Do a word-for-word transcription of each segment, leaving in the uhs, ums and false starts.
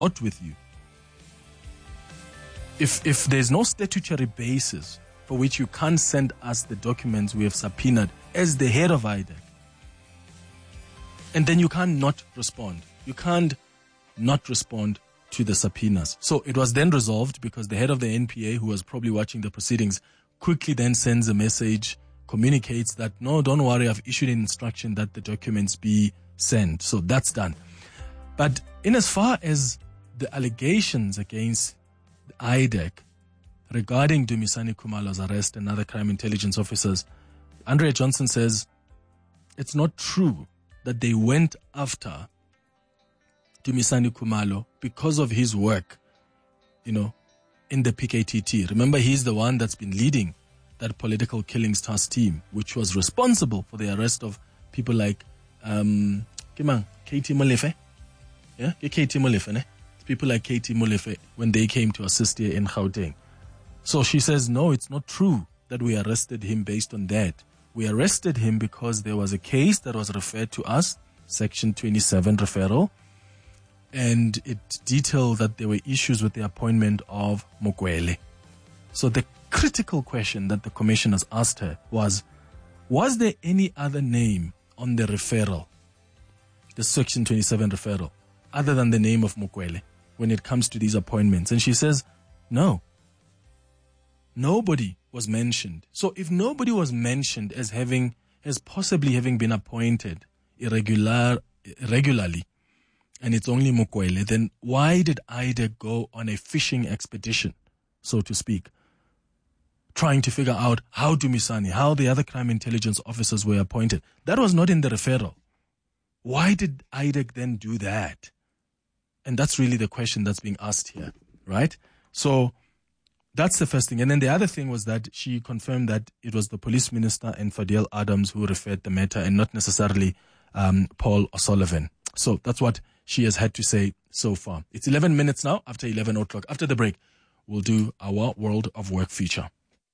out with you. If if there's no statutory basis for which you can't send us the documents we have subpoenaed as the head of I D E C, and then you can't not respond. You can't not respond to the subpoenas. So it was then resolved because the head of the N P A, who was probably watching the proceedings, quickly then sends a message, communicates that, no, don't worry, I've issued an instruction that the documents be sent. So that's done. But in as far as the allegations against the I D E C regarding Dumisani Khumalo's arrest and other crime intelligence officers, Andrea Johnson says it's not true that they went after Dumisani Khumalo because of his work, you know, in the P K T T. Remember, he's the one that's been leading that political killings task team, which was responsible for the arrest of people like um, K T Molefe. Yeah, K T Molefe, ne? People like K T Molefe when they came to assist here in Gauteng. So she says, no, it's not true that we arrested him based on that. We arrested him because there was a case that was referred to us, Section twenty-seven referral, and it detailed that there were issues with the appointment of Mokwele. So the critical question that the commissioners asked her was, was there any other name on the referral, the Section twenty-seven referral, other than the name of Mokwele when it comes to these appointments? And she says, no. Nobody was mentioned. So if nobody was mentioned as having, as possibly having been appointed irregular, irregularly, and it's only Mokwele, then why did I D E C go on a fishing expedition, so to speak, trying to figure out how Dumisani, how the other crime intelligence officers were appointed? That was not in the referral. Why did I D E C then do that? And that's really the question that's being asked here, right? So that's the first thing. And then the other thing was that she confirmed that it was the police minister and Fadil Adams who referred the matter and not necessarily um, Paul O'Sullivan. So that's what she has had to say so far. It's eleven minutes now after eleven o'clock. After the break, we'll do our World of Work feature.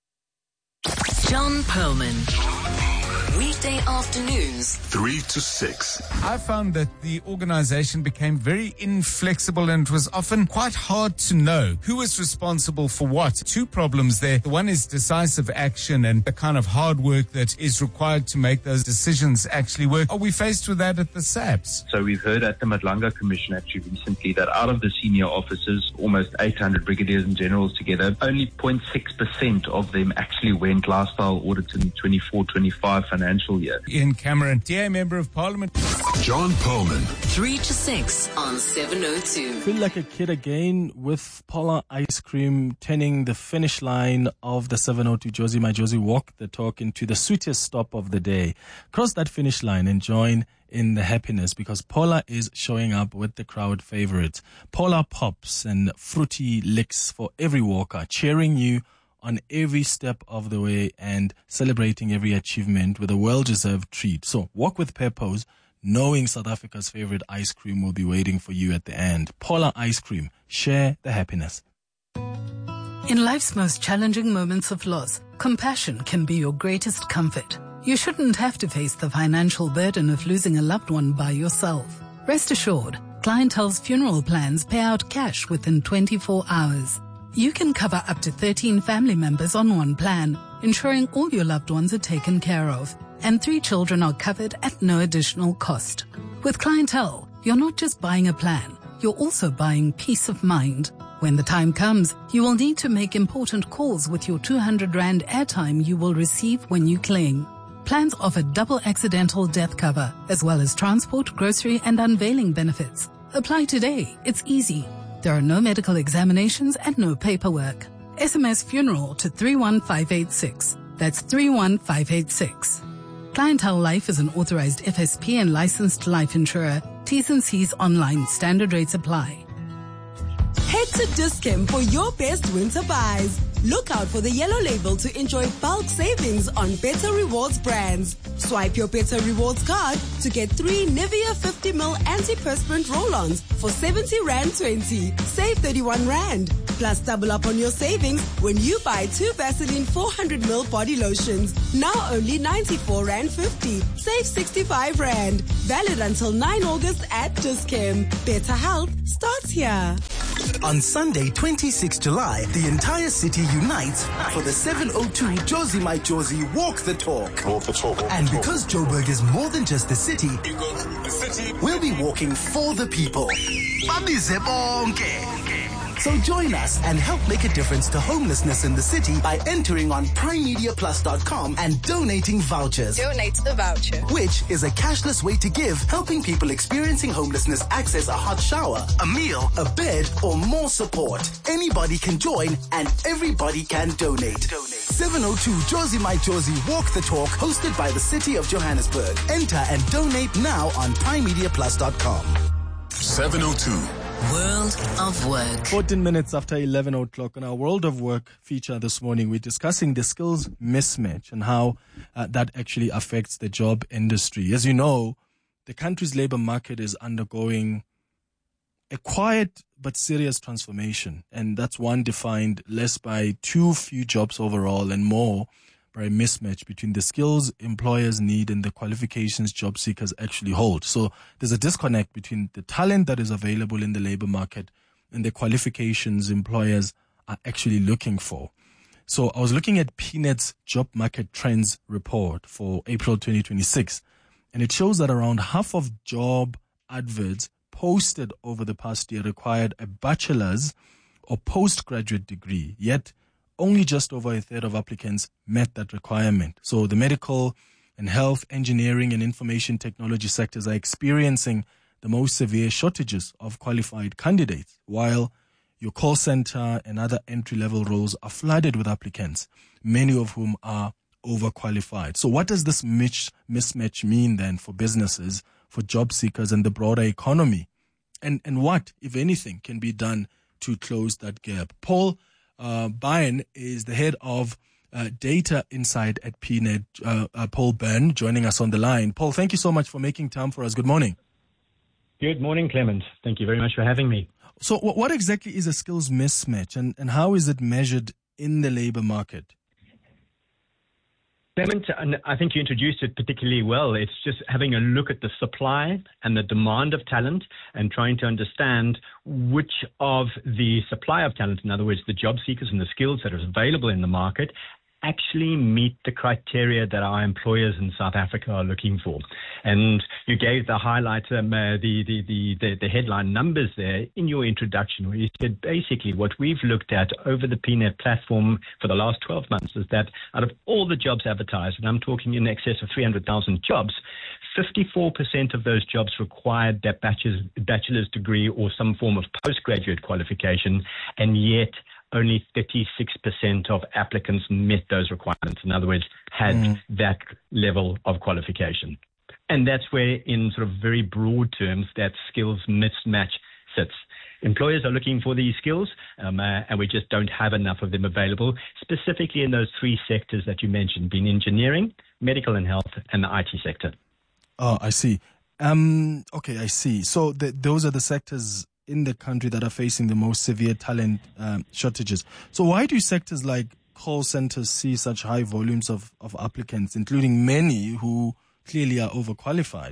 John Perlman. Weekday afternoons, three to six. I found that the organization became very inflexible and it was often quite hard to know who was responsible for what. Two problems there. The one is decisive action and the kind of hard work that is required to make those decisions actually work. Are we faced with that at the S A P S? So we've heard at the Madlanga Commission actually recently that out of the senior officers, almost eight hundred brigadiers and generals together, only zero point six percent of them actually went lifestyle audits in the twenty-four twenty-five financial year. Ian Cameron, D A Member of Parliament. John Perlman. three to six on seven oh two. Feel like a kid again with Polar Ice Cream turning the finish line of the seven oh two Josie My Josie Walk the Talk into the sweetest stop of the day. Cross that finish line and join in the happiness because Polar is showing up with the crowd favorites. Polar Pops and fruity licks for every walker, cheering you on every step of the way and celebrating every achievement with a well-deserved treat. So walk with purpose, knowing South Africa's favorite ice cream will be waiting for you at the end. Polar Ice Cream. Share the happiness. In life's most challenging moments of loss, compassion can be your greatest comfort. You shouldn't have to face the financial burden of losing a loved one by yourself. Rest assured, Clientele's funeral plans pay out cash within twenty-four hours. You can cover up to thirteen family members on one plan, ensuring all your loved ones are taken care of, and three children are covered at no additional cost. With Clientele, you're not just buying a plan, you're also buying peace of mind. When the time comes, you will need to make important calls with your two hundred rand airtime you will receive when you claim. Plans offer double accidental death cover, as well as transport, grocery, and unveiling benefits. Apply today. It's easy. There are no medical examinations and no paperwork. S M S funeral to three one five eight six. That's three one five eight six. Clientele Life is an authorized F S P and licensed life insurer. T's and C's online. Standard rates apply. Head to Dis-Chem for your best winter buys. Look out for the yellow label to enjoy bulk savings on Better Rewards brands. Swipe your Better Rewards card to get three Nivea fifty milliliter antiperspirant roll-ons for seventy rand twenty. Save thirty-one rand. Plus double up on your savings when you buy two Vaseline four hundred milliliter body lotions. Now only ninety-four rand fifty. Save sixty-five rand. Valid until nine August at Dis-Chem. Better health starts here. On Sunday, twenty-sixth July, the entire city unites for the seven oh two Jozi My Jozi Walk the Talk. Walk the talk. Walk And the talk. because Joburg is more than just the city, You go through the city. we'll be walking for the people. So join us and help make a difference to homelessness in the city by entering on prime media plus dot com and donating vouchers. Donate a voucher. Which is a cashless way to give, helping people experiencing homelessness access a hot shower, a meal, a bed, or more support. Anybody can join and everybody can donate. seven oh two Jozi My Jozi Walk the Talk, hosted by the City of Johannesburg. Enter and donate now on prime media plus dot com. seven oh two. World of Work. fourteen minutes after eleven o'clock on our World of Work feature this morning, we're discussing the skills mismatch and how uh, that actually affects the job industry. As you know, the country's labor market is undergoing a quiet but serious transformation, and that's one defined less by too few jobs overall and more by a mismatch between the skills employers need and the qualifications job seekers actually hold. So there's a disconnect between the talent that is available in the labor market and the qualifications employers are actually looking for. So I was looking at P NET's Job Market Trends report for April twenty twenty-six, and it shows that around half of job adverts posted over the past year required a bachelor's or postgraduate degree, yet only just over a third of applicants met that requirement. So the medical and health, engineering and information technology sectors are experiencing the most severe shortages of qualified candidates, while your call center and other entry-level roles are flooded with applicants, many of whom are overqualified. So what does this mismatch mean then for businesses, for job seekers and the broader economy? And, and what, if anything, can be done to close that gap? Paul Uh, Byrne is the head of uh, data insight at P NET. Uh, uh, Paul Byrne joining us on the line. Paul, thank you so much for making time for us. Good morning. Good morning, Clement. Thank you very much for having me. So w- what exactly is a skills mismatch and, and how is it measured in the labor market? Clement, and I think you introduced it particularly well. It's just having a look at the supply and the demand of talent and trying to understand which of the supply of talent, in other words, the job seekers and the skills that are available in the market, actually meet the criteria that our employers in South Africa are looking for. And you gave the highlight, um, uh, the, the, the, the, the headline numbers there in your introduction, where you said basically what we've looked at over the P NET platform for the last twelve months is that out of all the jobs advertised, and I'm talking in excess of three hundred thousand jobs, fifty-four percent of those jobs required that bachelor's, bachelor's degree or some form of postgraduate qualification, and yet only thirty-six percent of applicants met those requirements. In other words, had mm. that level of qualification. And that's where, in sort of very broad terms, that skills mismatch sits. Employers are looking for these skills, um, uh, and we just don't have enough of them available, specifically in those three sectors that you mentioned, being engineering, medical and health, and the I T sector. Oh, I see. Um, okay, I see. So the, those are the sectors in the country that are facing the most severe talent um, shortages. So why do sectors like call centers see such high volumes of, of applicants, including many who clearly are overqualified?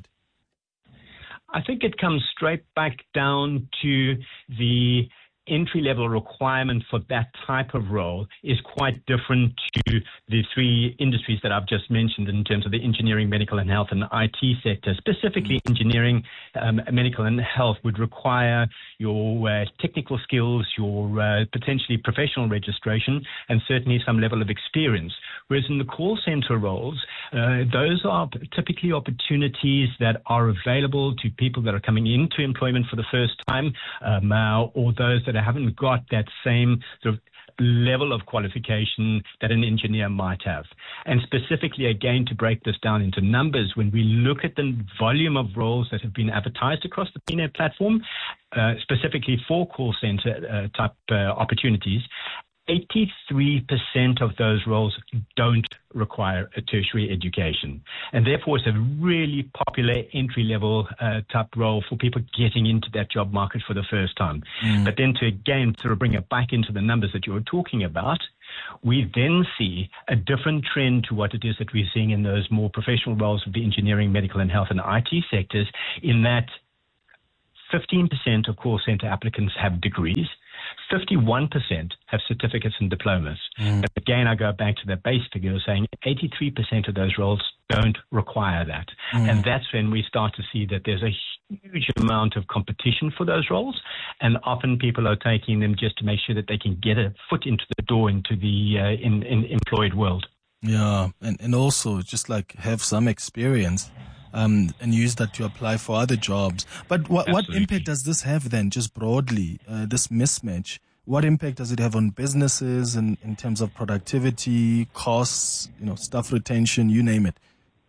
I think it comes straight back down to the entry-level requirement for that type of role is quite different to the three industries that I've just mentioned in terms of the engineering, medical and health and the I T sector. Specifically, engineering, um, medical and health would require your uh, technical skills, your uh, potentially professional registration, and certainly some level of experience. Whereas in the call center roles, uh, those are typically opportunities that are available to people that are coming into employment for the first time, um, uh, or those that haven't got that same sort of level of qualification that an engineer might have. And specifically, again, to break this down into numbers, when we look at the volume of roles that have been advertised across the P NET platform, uh, specifically for call center uh, type uh, opportunities, eighty-three percent of those roles don't require a tertiary education. And therefore, it's a really popular entry-level uh, type role for people getting into that job market for the first time. Mm. But then to, again, sort of bring it back into the numbers that you were talking about, we then see a different trend to what it is that we're seeing in those more professional roles of the engineering, medical, and health and I T sectors, in that fifteen percent of call center applicants have degrees, fifty-one percent have certificates and diplomas. Mm. But again, I go back to the base figure saying eighty-three percent of those roles don't require that. Mm. And that's when we start to see that there's a huge amount of competition for those roles. And often people are taking them just to make sure that they can get a foot into the door into the uh, in, in employed world. Yeah, and, and also just like have some experience. Um, and use that to apply for other jobs. But what, what impact does this have then, just broadly, uh, this mismatch? What impact does it have on businesses and in terms of productivity, costs, you know, staff retention, you name it?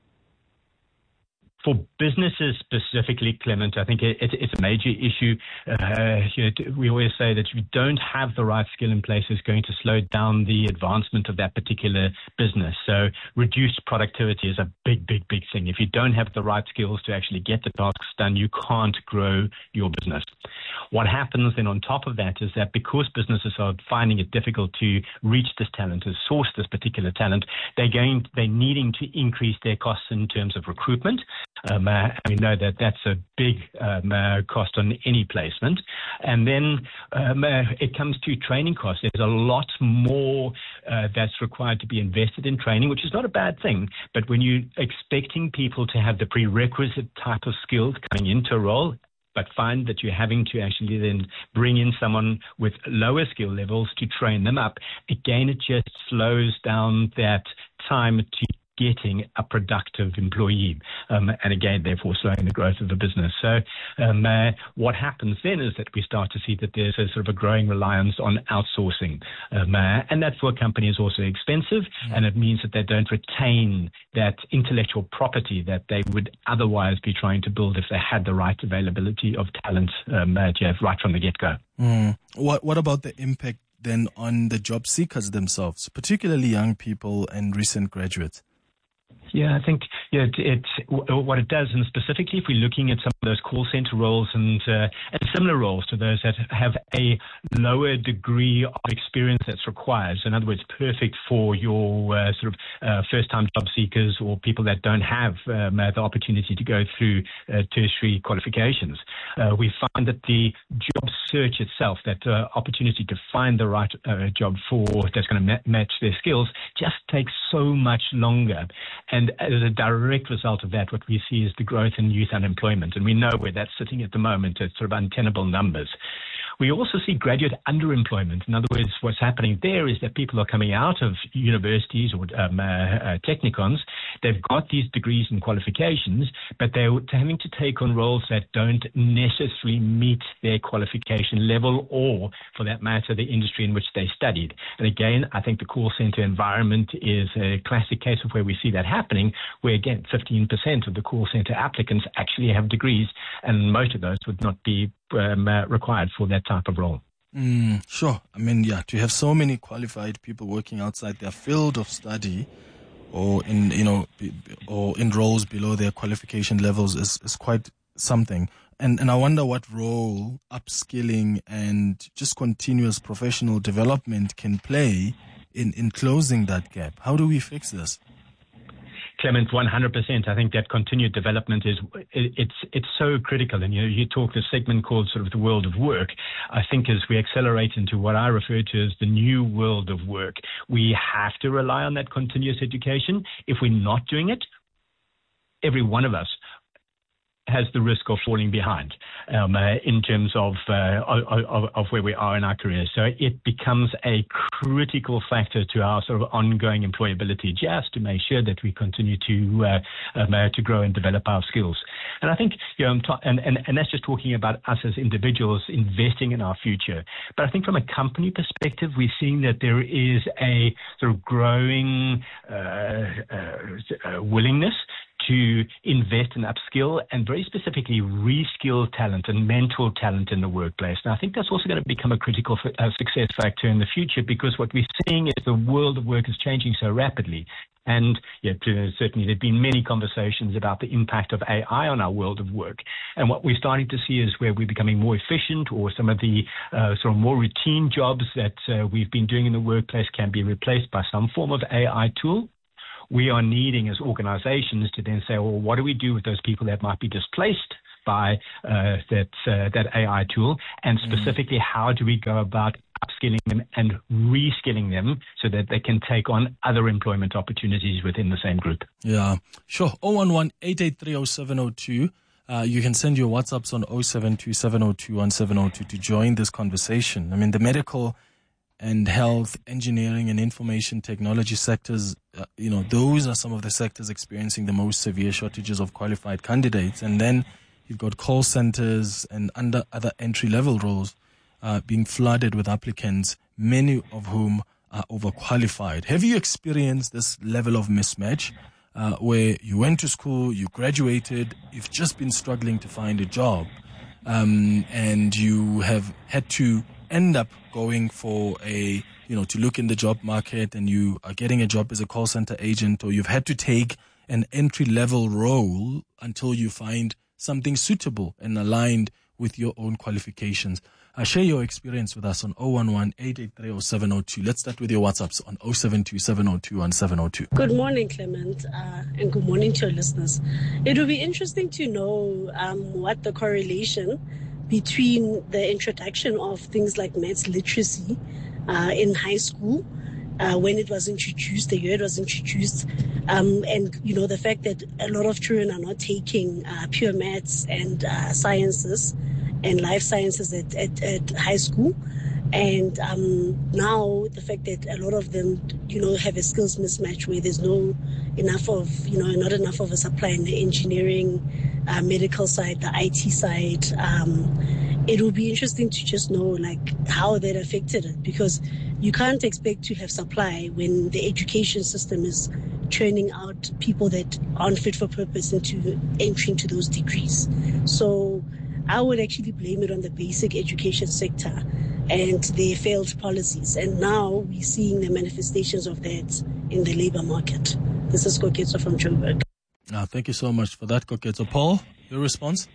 For businesses specifically, Clement, I think it, it, it's a major issue. Uh, you know, we always say that if you don't have the right skill in place, it's going to slow down the advancement of that particular business. So reduced productivity is a big, big, big thing. If you don't have the right skills to actually get the tasks done, you can't grow your business. What happens then on top of that is that because businesses are finding it difficult to reach this talent, to source this particular talent, they're going, they're needing to increase their costs in terms of recruitment. Um, uh, we know that that's a big um, uh, cost on any placement. And then um, uh, it comes to training costs. There's a lot more uh, that's required to be invested in training, which is not a bad thing. But when you're expecting people to have the prerequisite type of skills coming into a role, but find that you're having to actually then bring in someone with lower skill levels to train them up, again, it just slows down that time to getting a productive employee, um, and again, therefore slowing the growth of the business. So um, uh, what happens then is that we start to see that there's a sort of a growing reliance on outsourcing, um, uh, and that for a company is also expensive, mm. and it means that they don't retain that intellectual property that they would otherwise be trying to build if they had the right availability of talent, um, uh, Jeff, right from the get-go. Mm. What, what about the impact then on the job seekers themselves, particularly young people and recent graduates? Yeah, I think yeah, it, it what it does, and specifically if we're looking at some of those call center roles and uh, and similar roles to those that have a lower degree of experience that's required. So in other words, perfect for your uh, sort of uh, first-time job seekers or people that don't have um, the opportunity to go through uh, tertiary qualifications. Uh, we find that the job search itself, that uh, opportunity to find the right uh, job for that's going to ma- match their skills, just takes so much longer. And as a direct result of that, what we see is the growth in youth unemployment. And we know where that's sitting at the moment at sort of untenable numbers. We also see graduate underemployment. In other words, what's happening there is that people are coming out of universities or um, uh, uh, technicons. They've got these degrees and qualifications, but they're having to take on roles that don't necessarily meet their qualification level or, for that matter, the industry in which they studied. And again, I think the call center environment is a classic case of where we see that happening, where, again, fifteen percent of the call center applicants actually have degrees, and most of those would not be Um, uh, required for that type of role. Mm, sure. I mean, yeah, to have so many qualified people working outside their field of study or in, you know, be, or in roles below their qualification levels is, is quite something. And, and I wonder what role upskilling and just continuous professional development can play in, in closing that gap. How do we fix this? Clement, one hundred percent. I think that continued development is, it's it's so critical. And you know, you talk the segment called sort of the world of work. I think as we accelerate into what I refer to as the new world of work, we have to rely on that continuous education. If we're not doing it, every one of us has the risk of falling behind um, uh, in terms of, uh, of of where we are in our careers. So it becomes a critical factor to our sort of ongoing employability, just to make sure that we continue to uh, um, uh, to grow and develop our skills. And I think, you know, and, and and that's just talking about us as individuals investing in our future. But I think from a company perspective, we're seeing that there is a sort of growing uh, uh, willingness to invest and upskill and very specifically reskill talent and mentor talent in the workplace. And I think that's also going to become a critical f- uh, success factor in the future, because what we're seeing is the world of work is changing so rapidly. And yeah, certainly there have been many conversations about the impact of A I on our world of work. And what we're starting to see is where we're becoming more efficient, or some of the uh, sort of more routine jobs that uh, we've been doing in the workplace can be replaced by some form of A I tool. We are needing as organizations to then say, well, what do we do with those people that might be displaced by uh, that uh, that A I tool? And specifically, mm. how do we go about upskilling them and reskilling them so that they can take on other employment opportunities within the same group? Yeah, sure. oh one one, eight eight three, oh seven oh two. Uh, you can send your WhatsApps on oh seven two, seven oh two, one seven oh two to join this conversation. I mean, the medical and health, engineering and information technology sectors, uh, you know, those are some of the sectors experiencing the most severe shortages of qualified candidates. And then you've got call centers and under other entry-level roles uh, being flooded with applicants, many of whom are overqualified. Have you experienced this level of mismatch uh, where you went to school, you graduated, you've just been struggling to find a job, um, and you have had to end up going for a, you know, to look in the job market, and you are getting a job as a call center agent, or you've had to take an entry-level role until you find something suitable and aligned with your own qualifications? Uh, share your experience with us on oh one one, eight eight three, oh seven oh two. Let's start with your WhatsApps on oh seven two, seven oh two, one seven oh two. Good morning, Clement, uh, and good morning to your listeners. It will be interesting to know um, what the correlation between the introduction of things like maths literacy uh, in high school, uh, when it was introduced, the year it was introduced, um, and, you know, the fact that a lot of children are not taking uh, pure maths and uh, sciences and life sciences at, at, at high school. And um, now the fact that a lot of them, you know, have a skills mismatch where there's no enough of, you know, not enough of a supply in the engineering, uh, medical side, the I T side. Um, it will be interesting to just know, like, how that affected it, because you can't expect to have supply when the education system is churning out people that aren't fit for purpose into entering to those degrees. So I would actually blame it on the basic education sector and their failed policies. And now we're seeing the manifestations of that in the labor market. This is Koketso from Joburg. Uh, thank you so much for that, Koketso. Paul, your response?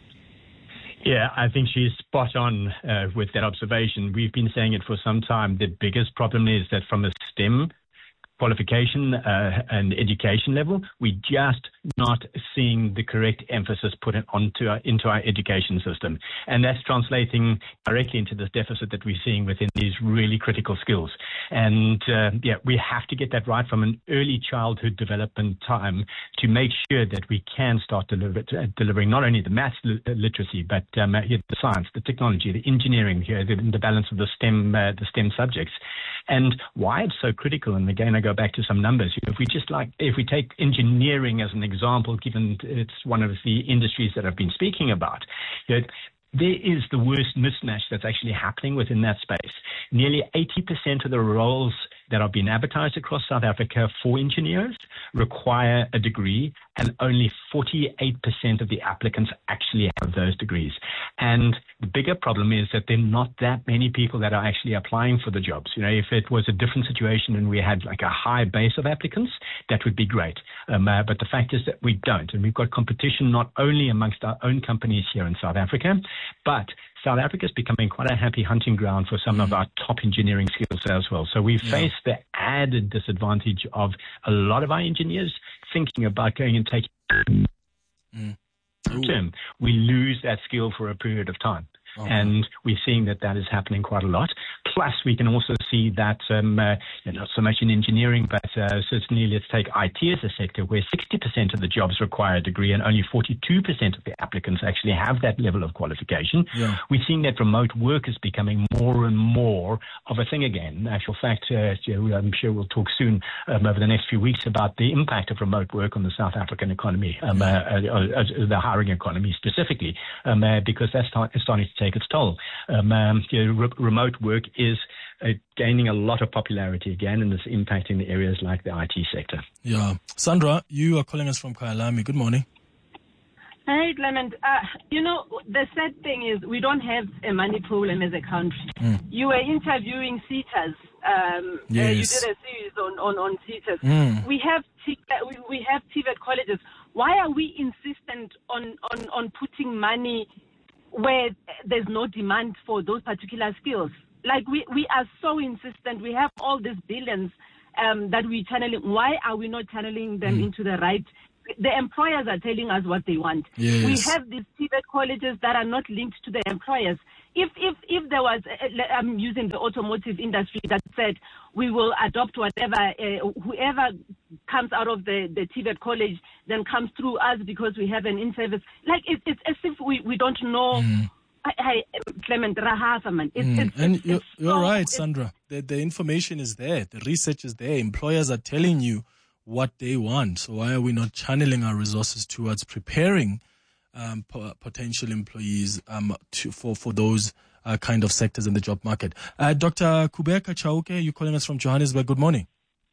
Yeah, I think she's spot on uh, with that observation. We've been saying it for some time. The biggest problem is that from a STEM qualification uh, and education level, we're just not seeing the correct emphasis put onto our, into our education system. And that's translating directly into this deficit that we're seeing within these really critical skills. And uh, yeah, we have to get that right from an early childhood development time to make sure that we can start deliver, uh, delivering not only the maths li- literacy, but um, uh, the science, the technology, the engineering, uh, the, the balance of the STEM, uh, the STEM subjects. And why it's so critical, and again, I go back to some numbers. If we just like, if we take engineering as an example, given it's one of the industries that I've been speaking about, you know, there is the worst mismatch that's actually happening within that space. Nearly eighty percent of the roles that are being advertised across South Africa for engineers require a degree, and only forty-eight percent of the applicants actually have those degrees. And the bigger problem is that there are not that many people that are actually applying for the jobs. You know, if it was a different situation and we had like a high base of applicants, that would be great. Um, uh, but the fact is that we don't. And we've got competition not only amongst our own companies here in South Africa, but South Africa is becoming quite a happy hunting ground for some of our top engineering skills as well. So we Yeah. face the added disadvantage of a lot of our engineers thinking about going and taking Mm. term. We lose that skill for a period of time. Okay. And we're seeing that that is happening quite a lot. Plus, we can also see that, um, uh, you know, not so much in engineering, but uh, certainly let's take I T as a sector, where sixty percent of the jobs require a degree and only forty-two percent of the applicants actually have that level of qualification. Yeah. We're seeing that remote work is becoming more and more of a thing again. In actual fact, uh, I'm sure we'll talk soon um, over the next few weeks about the impact of remote work on the South African economy, um, uh, uh, uh, the hiring economy specifically, um, uh, because that's start, starting to take its toll. Um, um, you know, re- remote work is uh, gaining a lot of popularity again, and it's impacting the areas like the I T sector. Yeah. Sandra, you are calling us from Kyalami. Good morning. Hey, Clement. Uh, you know, the sad thing is we don't have a money problem as a country. Mm. You were interviewing SETAs. Um, yes. uh, you did a series on, on, on SETAs. Mm. We have T- we, we have T V E T colleges. Why are we insistent on, on, on putting money where there's no demand for those particular skills? Like, we, we are so insistent. We have all these billions um, that we're channeling. Why are we not channeling them mm. into the right? The employers are telling us what they want. Yes. We have these T V E T colleges that are not linked to the employers. If if if there was, uh, I'm using the automotive industry that said we will adopt whatever, uh, whoever comes out of the, the T V E T college then comes through us because we have an in-service. Like, it, it's as if we, we don't know. Mm. I, I, Clement Rahasa, man. It's, mm. it's, and it's, you're, it's you're so, right, Sandra. The, the information is there. The research is there. Employers are telling you what they want. So why are we not channeling our resources towards preparing um, p- potential employees um, to, for, for those uh, kind of sectors in the job market? Uh, Doctor Kubeka Chauke, you're calling us from Johannesburg. Good morning.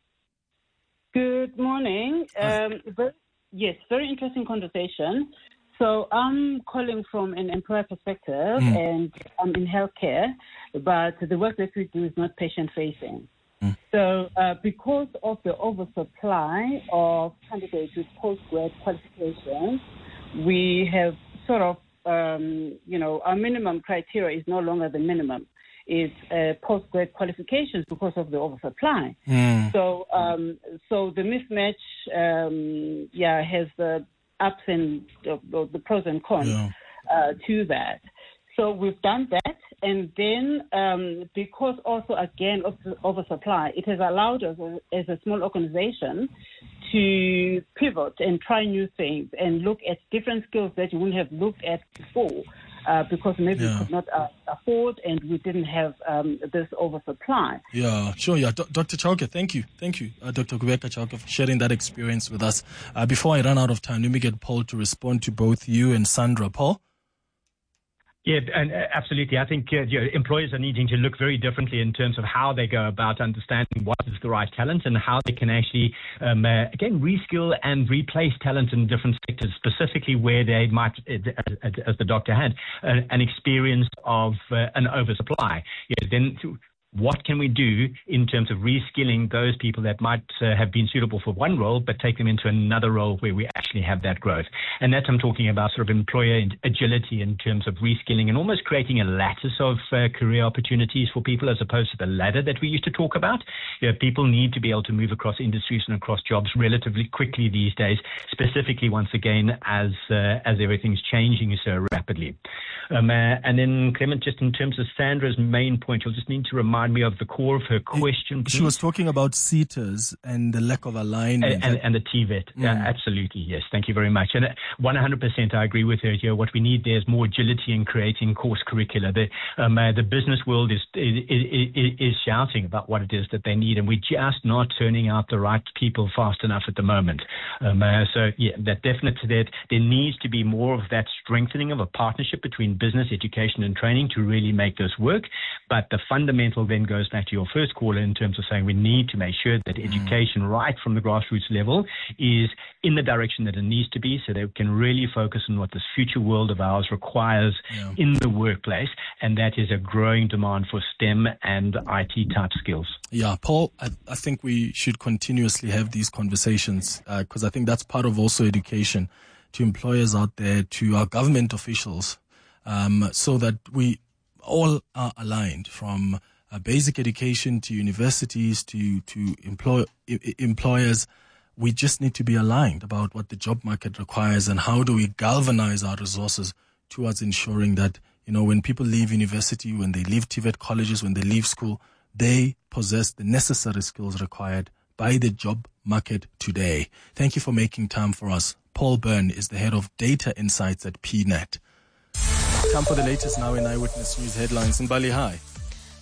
Good morning. Um, very, yes, very interesting conversation. So I'm calling from an employer perspective, mm. and I'm in healthcare, but the work that we do is not patient-facing. Mm. So uh, because of the oversupply of candidates with postgrad qualifications, we have sort of, um, you know, our minimum criteria is no longer the minimum. It's uh, postgrad qualifications because of the oversupply. Mm. So, um, so the mismatch, um, yeah, has the ups and uh, the pros and cons yeah. uh, to that. So we've done that, and then um, because also, again, of the oversupply, it has allowed us as a small organization to pivot and try new things and look at different skills that you wouldn't have looked at before uh, because maybe yeah. we could not uh, afford and we didn't have um, this oversupply. Yeah, sure. Yeah, D- Doctor Chauke, thank you. Thank you, uh, Doctor Kubeka Chauke, for sharing that experience with us. Uh, before I run out of time, let me get Paul to respond to both you and Sandra. Paul? Yeah, and uh, absolutely. I think uh, you know, employers are needing to look very differently in terms of how they go about understanding what is the right talent and how they can actually, um, uh, again, reskill and replace talent in different sectors, specifically where they might, uh, as the doctor had, uh, an experience of uh, an oversupply. Yeah, then to, what can we do in terms of reskilling those people that might uh, have been suitable for one role, but take them into another role where we actually have that growth? And that's, I'm talking about sort of employer agility in terms of reskilling and almost creating a lattice of uh, career opportunities for people as opposed to the ladder that we used to talk about. You know, people need to be able to move across industries and across jobs relatively quickly these days, specifically once again as uh, as everything's changing so rapidly. Um, uh, and then, Clement, just in terms of Sandra's main point, you'll just need to remind me of the core of her question, please. She was talking about SETAs and the lack of alignment. And, and, and the T V E T. Mm. Uh, absolutely, yes. Thank you very much. And uh, one hundred percent I agree with her here. What we need there is more agility in creating course curricula. The, um, uh, the business world is, is, is, is shouting about what it is that they need, and we're just not turning out the right people fast enough at the moment. Um, uh, so, yeah, that definitely that there needs to be more of that strengthening of a partnership between business, education, and training to really make this work. But the fundamental then goes back to your first caller in terms of saying we need to make sure that education mm. right from the grassroots level is in the direction that it needs to be so that we can really focus on what this future world of ours requires yeah. in the workplace, and that is a growing demand for STEM and I T type skills. Yeah, Paul, I, I think we should continuously have these conversations because uh, I think that's part of also education to employers out there, to our government officials, um, so that we all are aligned from uh, basic education to universities to to employ, I- employers. We just need to be aligned about what the job market requires and how do we galvanize our resources towards ensuring that, you know, when people leave university, when they leave T V E T colleges, when they leave school, they possess the necessary skills required by the job market today. Thank you for making time for us. Paul Byrne is the head of data insights at P net. Time for the latest now in Eyewitness News headlines. In Bali, hi.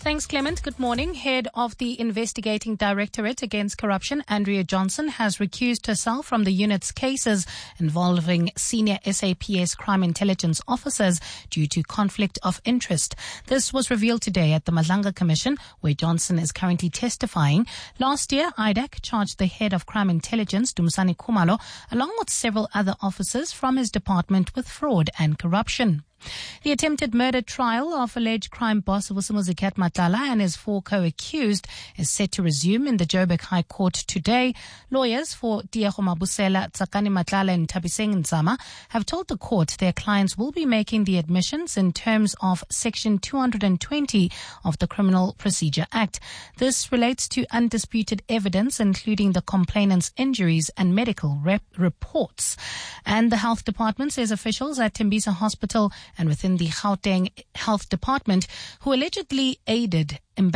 Thanks, Clement. Good morning. Head of the Investigating Directorate Against Corruption, Andrea Johnson, has recused herself from the unit's cases involving senior S A P S crime intelligence officers due to conflict of interest. This was revealed today at the Madlanga Commission, where Johnson is currently testifying. Last year, I D A C charged the head of crime intelligence, Dumisani Khumalo, along with several other officers from his department with fraud and corruption. The attempted murder trial of alleged crime boss Vusimuzi Matlala and his four co-accused is set to resume in the Joburg High Court today. Lawyers for Diego Mabusela, Tsakani Matlala and Tabiseng Nzama have told the court their clients will be making the admissions in terms of Section two hundred twenty of the Criminal Procedure Act. This relates to undisputed evidence, including the complainant's injuries and medical rep- reports. And the health department says officials at Tembisa Hospital and within the Gauteng Health Department who allegedly aided